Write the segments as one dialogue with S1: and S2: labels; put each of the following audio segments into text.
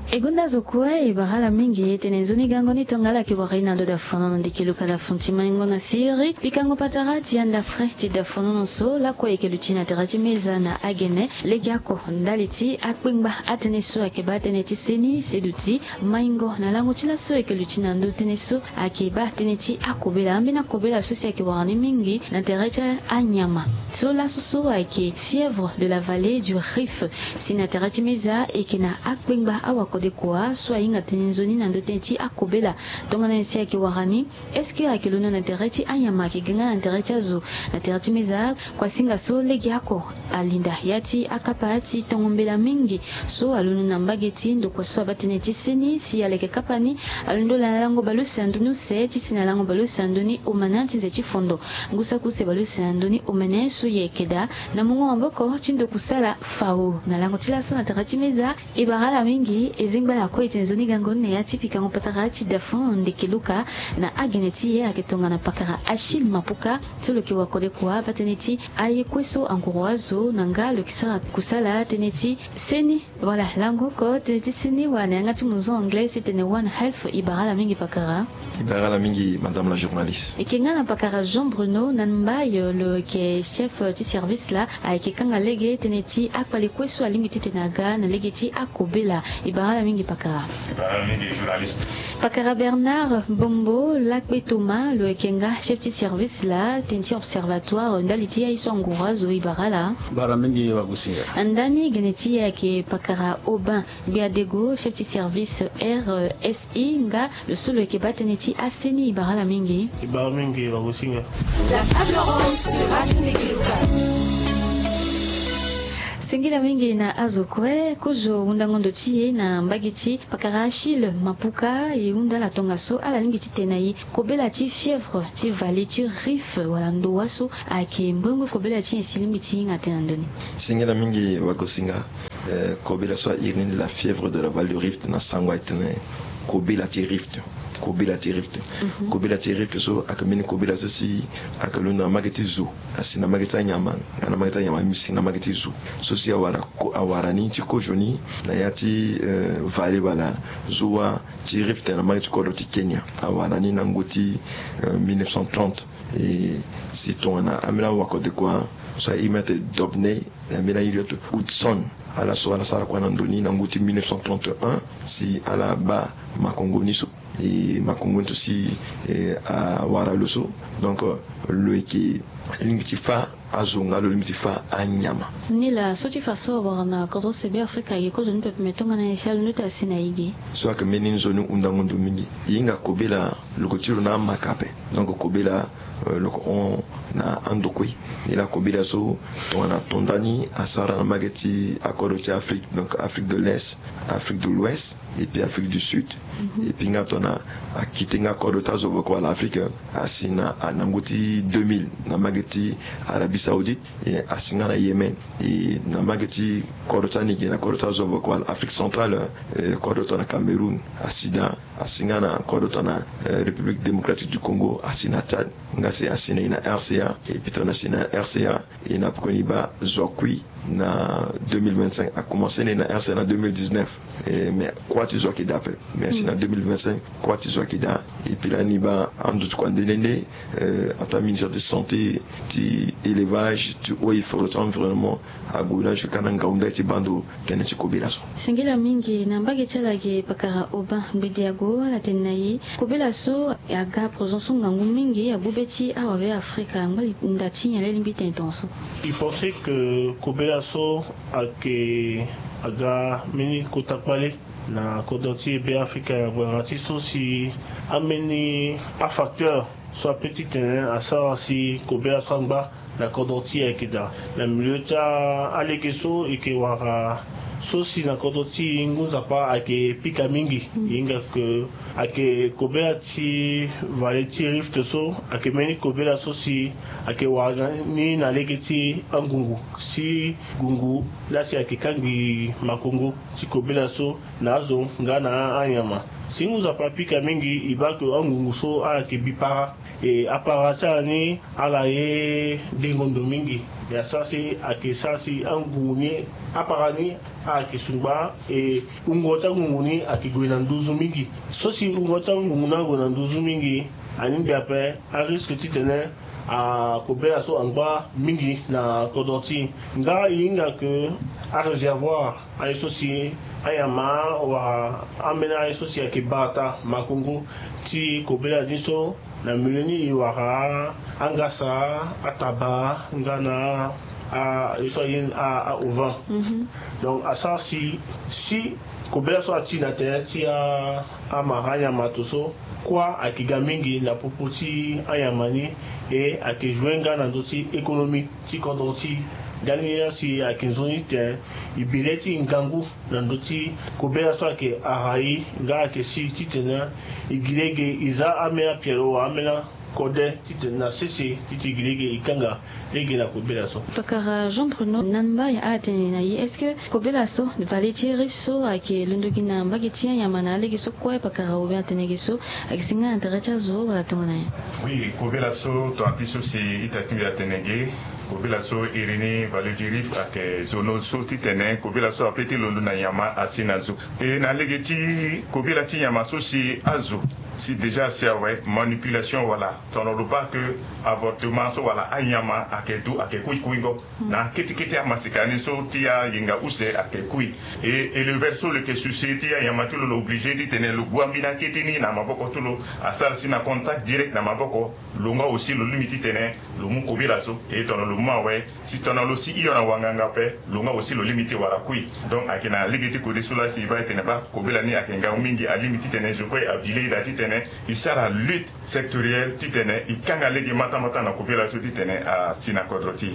S1: Egunda zokue ibahala mingi tenenzoni gango ni tongala ki warina do da fono ndikiluka da fontima ngona siri pikango patara tianda pre ti da fono so la ko ekeluchina terati meza na agene legiako ndaliti akpingba ateneso akeba teneti seni seduti maingo na lango tila so ekeluchina ndo teneso akeba teneti akobela ambina kobela so sia ki warani mingi na terati anyama so la so ake fièvre de la vallée du Rif sina terati meza ekena akpingba awako de quoi soit inga tenenzoni na ndotenti akobela tongana nsia ki warani est-ce que akiluna na terati anyama ki genga na terati azo na terati meza kwa singa so legi ako alinda yati akapati tongombela mingi so alunu na mbageti ndo kwa so abateneti seni si aleke kapani alundo la lango balusi andunu seti sina lango balusi anduni umananti nze chifondo ngusa kuse balusi anduni umene so yekeda na mungo amboko chindo kusala fao na lango tila so na terati meza ibarala mingi zingba la ko itenzoni gangone ya tipika ngopatara ti dafon ndekeluka na ageneti ye aketonga na pakara Achille Mapuka tolo ki wakode kwa pateneti aye kweso ankuroazo nanga lo kisara kusala teneti seni voilà lango ko teneti seni wana ngati muzo anglais c'était one health ibarala mingi
S2: madame la journaliste
S1: ekenga na pakara Jean Bruno Nanmbaye le qui est chef du service là akekanga lege teneti akpale kweso alimiti tenaga na legeti akobela ibarala mingi pakara
S2: journaliste
S1: pakara Bernard Bombo Lakbe Thomas le kenga chef de service là tenti observatoire ndaliti ya iso ngurazo ibarala
S3: bara mingi wagusinga
S1: andani geneti yake pakara Aubin Biadego chef de service RSI nga le solo ke bateneti aseni ibarala mingi
S3: wagusinga
S4: la table ronde de Radio Ndekeluka.
S1: Sengila mingi na azokwe kujo undangondo tie na mbagiti pakara Achille Mapuka unda la tongaso ala lingi titenai kobela ti fièvre ti vallée ti Rif wala ndo waso ake mbongo kobela ti silimbi ti ngatenandoni
S2: sengila mingi wagosinga kobela so irini la fièvre de la vallée du Rift na sangwa itene kobela ti Rift kobela ti Rift so akamini kobela so si akaluna mageti zu asina mageta nyama na mageta nyama misi na mageti zu so si awara ni ti kojoni na yati vallée bala zuwa ti Rift na mageti kodo ti Kenya awara ni na ngoti 1930 et si ton na amina wakode kwa so imete dobne amina ilioto Hudson ala so ala sara kwa nandoni na ngoti 1931 si ala ba makongoni so et makongoni to si a wara loso donc le qui limitifa azonga lo limitifa anyama
S1: nila soti faso wana kodo sebe Afrika yeko zoni pepe metonga na isal nuta sinaigi
S2: so aka menin zoni undangondo mingi yinga kobela lokotiro na makape donc kobela loko on na andokoi nila kobela so tona tondani asara na mageti akodo ti Afrique donc Afrique de l'Est Afrique de l'Ouest et puis Afrique du Sud et puis nga tona akitenga kodo tazo boko la Afrique asina anangoti 2000 na mageti Arabie Saoudite et asinga na Yémen et na mageti kodo tani na kodo tazo boko Afrique centrale kodo tona Cameroun asida asinga na kodo tona République démocratique du Congo asina Tchad nga se asina ina RCA et puis tona asina RCA et na pokoniba zokui na 2025 a commencé na RCA na 2019 mais quoi tu zoki d'après mais asina 2025 quoi tu zoki da et puis là niba andu kwa ndenene ata ministère de santé ti élevage tu il faut environnement aguna je kana ngaunda ti bando kene ti kobela so
S1: singila mingi na mbage chala ge pakara Aubin Bidiago la tenayi kobela so aga présence ngangu mingi agubeti awabe Afrika ngali ndati nyale limbite intenso
S3: il pensait que kobela so ake aga mini kotakpale na kodoti be Afrika ya bwangati so si ameni a facteur soit petit terrain à ça si kobela sangba na kodoti ekida na milieu ta alekeso ekewara so si na kodoti ngunza pa ake pika mingi inga ke ake kobela ti vallée ti Rift so ake meni kobela so si ake wara ni na leketi angungu si gungu la si ake kangi makongo ti kobela so na zo nga na anyama si ngunza pa pika mingi ibako angungu so ake bipara e aparasa ni ala ye dengondo mingi ya sasi ake sasi anguni aparani ake sungba e ungota nguni ake gwena nduzu mingi sosi ungota nguna gwena nduzu mingi ani biape a risque titene a kobela so angba mingi na kodoti nga inga ke a réservoir a sosi ayama wa amena sosi ake bata makungu ti kobela diso na mileni wara angasa ataba ngana a isoyin a ovan donc a ça si kobela so atina te ti a maranya matoso kwa akiga mingi na popoti ayamani e akejwenga na doti économique ti kodoti dania si akinzoni te ibileti ngangu na doti kobela so ake arai nga ake si titena igilege iza amena piero amena kode titena sisi titigilege ikanga lege na kobela so
S1: pakara Jean Bruno namba ya atene na yi est-ce que kobela so vale ti rifso ake lunduki na mbagi ti yamana lege so kwa pakara obi atene geso akisinga antaracha zo wala tongana
S5: oui kobela so to atiso si itatimi atenege kobela so irini vale di rif ake zono so titene kobela so apeti lundu na yama asina zo e na lege ti kobela ti yama so si azo si déjà c'est ouais manipulation voilà tono pas que avortement so voilà ayama aketu akekuingo na kiti amasikani so tia yinga use akekui et le verso le que société ayama tout l'obligé de tenir le guambina ketini na maboko tulo asar sina contact direct na maboko longa aussi le limite tenir le mu kobela so et tono le mu ouais si tono lo si iona wanganga pe longa aussi le limite wara kui donc akina limite ko de cela si va tenir ba kobela ni akenga mingi a limite tenir je crois abile da titene il sera lutte sectorielle titene ikanga legi mata na kobela so titene a sina kodroti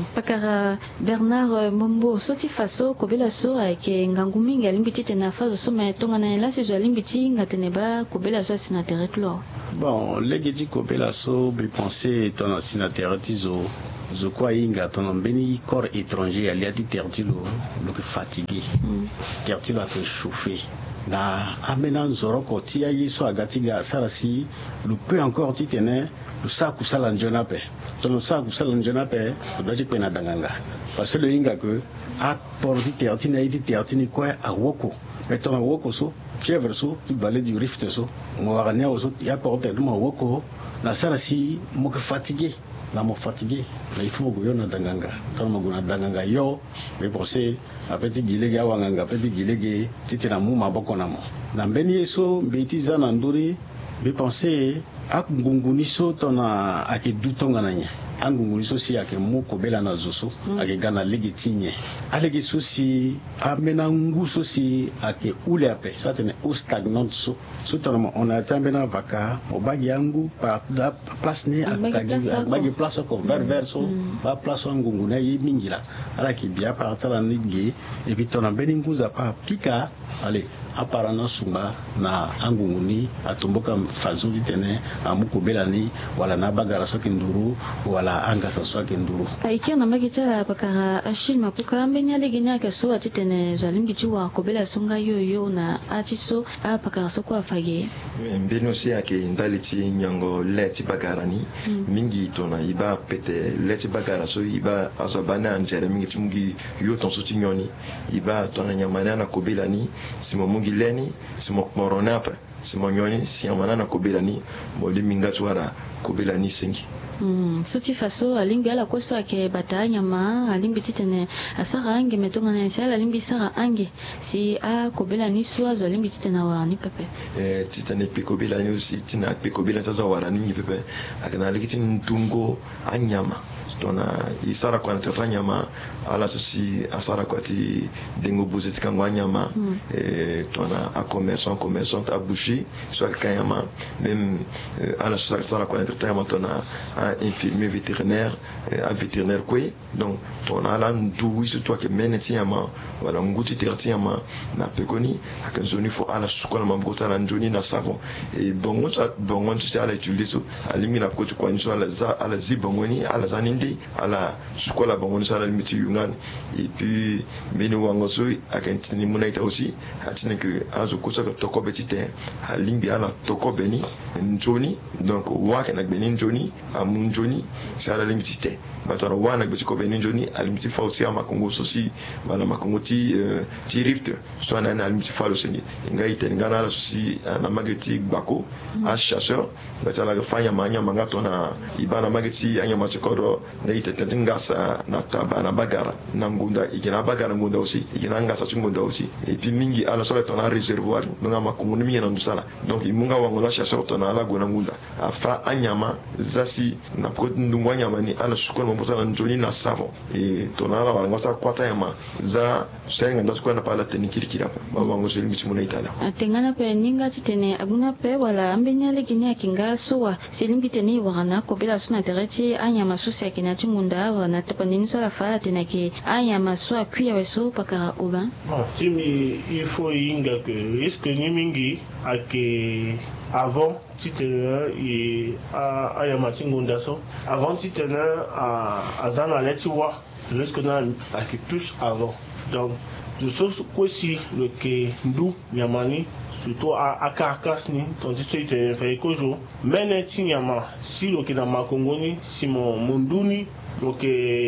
S1: pakara Bernard Mombo soti faso kobela so ake ngangu mingi alimbi titene faso so ma tonga na la sejo alimbi ti ngatene ba kobela so sina territoire
S6: bon legi ti kobela so be penser ton sina territoire zo kwa inga ton beni corps étranger aliati territoire lo que fatigué territoire que chauffé na amena nzoro ko tia yiso agatiga sarasi le peu encore titene le saku sala njona pe tono saku sala njona pe doji pe na danganga parce que le inga que a porti tertina iti tertini quoi a woko mettons a woko so fièvre so tu balai du rift so mo warania so ya porter mo woko na sarasi mo que fatigué na mo fatigué na il faut go na danganga tono mo na danganga yo mais penser a petit gilege awanganga petit gilege titina mu maboko na mo na mbeni so mbeti za na nduri be penser ak ngunguni so tona ake dutonga nanya angunguni so si ake mu kobela na zoso ake gana legitinye alegi so si amena ngu so si ake ule ape ça tene au stagnant so tona on a tambena vaka obagi angu par la place ni akagi place ko vers so ba place ngunguna yi mingila ala ki bia par tala ngi et puis tona beni nguza pa pika allez aparana sumba na angunguni atomboka fazuli tene amuko belani wala na bagara soki nduru wala angasa soki nduru
S1: aikia na magitala pakara ashil mapuka ambenya legenya ka so atitene zalimbi chiwa kobela songa yoyo na achiso a pakara soko afage
S2: mbeno si ake ndali ti nyango leti bagarani mingi tona iba pete leti bagara so iba azabana anjere mingi timungi yo ton so tinyoni iba tona nyamana na kobela ni simo mungi leni simo moronapa simo nyoni si amana na kobela ni moli minga twara kobela ni sengi
S1: soti faso alimbi ala koso ake batanya ma alimbi titene asara ange metonga na sala alimbi sara ange si a kobela ni swazo alimbi titena wa ni pepe
S2: titene pe kobela ni aussi tina pe kobela tsaza wara ni pepe akana likitin tungo anyama tona isara kwa tata nyama ala sosi asara kwa ti dengo bozeti kangwa nyama tona a commerçant a boucher soit kanyama même ala sosi asara kwa tata nyama tona a infirmier vétérinaire a vétérinaire quoi donc tona ala ndu iso toi ke meneti nyama wala nguti terti nyama na pekoni akanzoni fo ala sukola mambota na njoni na savon et bongo tu ala utiliser alimi na ko tu kwa nso ala zibongoni ala zani mende ala sukola bango sala limiti yungan et puis beni wango so akentini munaita aussi atine que azo kosa ka toko betite halimbi ala toko beni njoni donc wa kana beni njoni amun njoni sala limiti te batara wana betiko beni njoni alimiti fa aussi ama kongo sosi bala makongo ti rift so na alimiti fa lo sengi ngai tenga na sosi na mageti bako a chasseur batala ka fanya manya mangato na ibana mageti anya machokoro na itete ngasa na taba na bagara na ngunda ikina bagara ngunda aussi ikina ngasa ngunda aussi et puis mingi ala sola tona réservoir donc makongo ni mingi na ndusala donc imunga wango la chasseur tona ala gona ngunda afa anyama zasi na ko ndungwa nyama ni ala sukona mbosa na njoni na savon et tona ala wala ngasa kwata yama za senga ndasukwa na pala tenikirikira pa wango seli mitimuna itala
S1: atengana pe ninga titene aguna pe wala ambenyale kinya kinga soa selimbi tene wana ko bela suna tereti anyama susi akina chungunda wana tapandini sola fala tenake anyama soa kuya weso pakara oba
S3: timi il faut inga que risque ni mingi ake avant titena et anyama chungunda so avant titena azana letiwa risque na ake plus avant donc je sais que si le que nous nyamani surtout à carcasse ni tandis que tu fais kojo mais nyama si le que na makongoni si mon munduni donc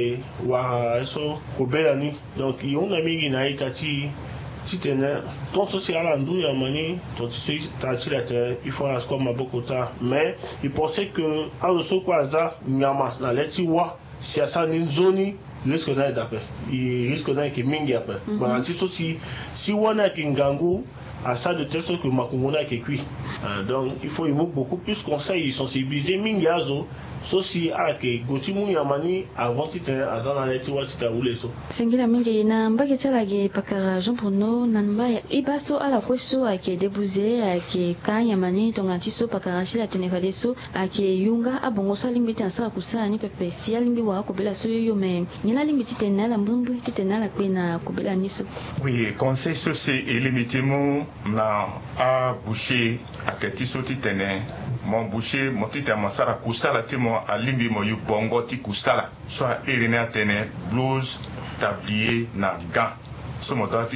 S3: wa so kobela ni donc yon ami na itati titena ton social andu yamani tandis que t'achila te il faut la squama bokota mais il pensait que alors quoi ça nyama na leti wa si asa ni zoni risque na d'après il risque na ki mingi après voilà si wana ki ngangu à ça de telle sorte que makongona ki cuit donc il faut beaucoup plus conseils sensibiliser mingi azo sosi ake gotimu yamani avant tite azana leti wa tita ule so
S1: sengila mingi na mbake chala ge pakara Jean Bruno nanba ibaso ala kweso ake debuze ake kanya mani tonga tiso pakara shila tenevade so ake yunga abongo so limbi tansa kusala ni pepe si limbi wa ko bela so yo me nila limbi titena la mbumbu titena la kwena ko bela niso
S5: oui conseil so c'est limiter na a boucher ake tiso titene mon boucher mon tita masara kusala timo alimbi mo yu bongo ti kusala soit irene atene blouse tablier na gant so mo